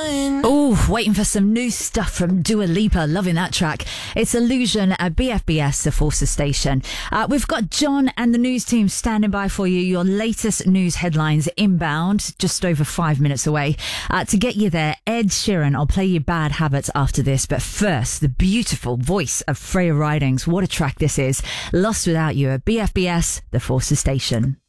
mine. Oh, waiting for some new stuff from Dua Lipa. Loving that track. It's Illusion at BFBS, the Forces Station. We've got John and the news team standing by for you. Your latest news headlines inbound, just over 5 minutes away. To get you there, Ed Sheeran. I'll play you Bad Habits after this. But first, the beautiful voice of Freya Ridings. What a track this is. Lost Without You at BFBS, the Forces Station.